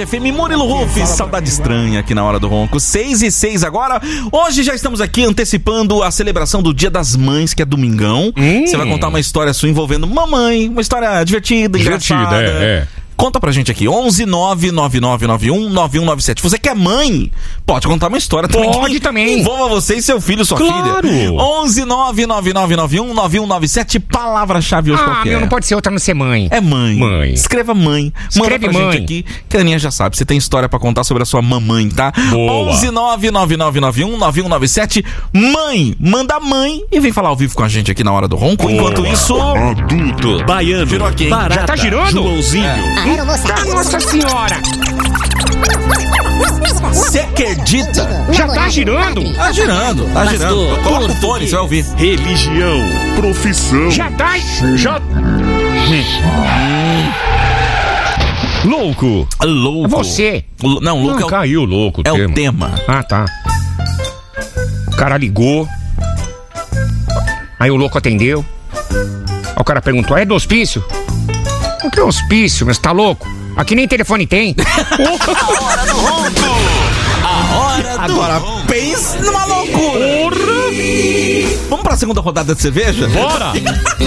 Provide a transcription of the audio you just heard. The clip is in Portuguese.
FM, Murilo Ruf, saudade estranha aqui na Hora do Ronco, 6:06 agora. Hoje já estamos aqui antecipando a celebração do Dia das Mães, que é domingão. Você vai contar uma história sua envolvendo mamãe, uma história divertida, engraçada. Conta pra gente aqui, 11-99991-9197. Você que é mãe, pode contar uma história também. Pode também. Envolva você e seu filho, sua filha. 11-99991-9197, palavra-chave hoje qualquer. Meu, não pode ser outra, não ser mãe. É mãe. Escreva mãe. Escreve Manda pra mãe. gente aqui, que a Aninha já sabe. Você tem história pra contar sobre a sua mamãe, tá? 11-99991-9197. Mãe, manda mãe e vem falar ao vivo com a gente aqui na Hora do Ronco. Enquanto isso... Adulto, baiano, girou aqui, hein? barata, Já tá girando? Joãozinho. Nossa senhora! Você acredita? Já tá girando? Tá girando, tá girando. Coloca o fone, você vai ouvir. Religião, profissão. Já tá... Louco. Louco. É você. Não, louco Não, caiu louco é o tema. Ah, tá. O cara ligou. Aí o louco atendeu. Aí o cara perguntou, é do hospício? O que é hospício, mas tá louco? Aqui nem telefone tem. A Hora do Ronco. A Hora do Agora Ronco. Pense numa loucura. Vamos pra segunda rodada de cerveja? Bora!